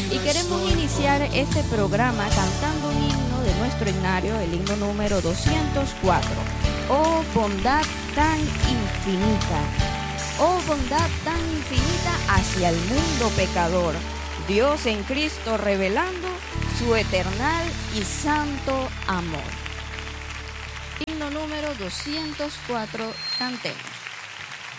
Y queremos iniciar este programa cantando un himno de nuestro himnario, el himno número 204. Oh bondad tan infinita, oh bondad tan infinita hacia el mundo pecador, Dios en Cristo revelando su eternal y santo amor. Himno número 204, cantemos.